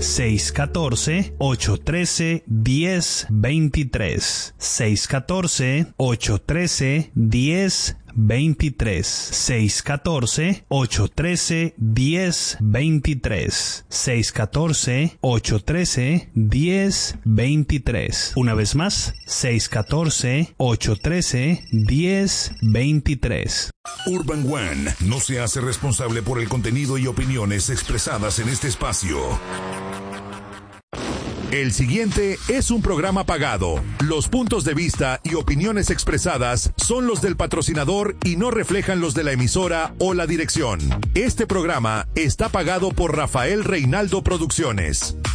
614-813-1023. 614-813-1023. 614-813-1023. 614-813-1023. Una vez más, 614-813-1023. Urban One no se hace responsable por el contenido y opiniones expresadas en este espacio. El siguiente es un programa pagado. Los puntos de vista y opiniones expresadas son los del patrocinador y no reflejan los de la emisora o la dirección. Este programa está pagado por Rafael Reinaldo Producciones.